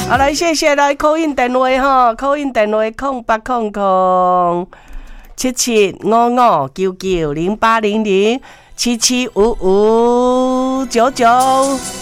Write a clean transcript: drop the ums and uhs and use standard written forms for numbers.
好，来谢谢来call in电话哈，call in电话08007755990800775599。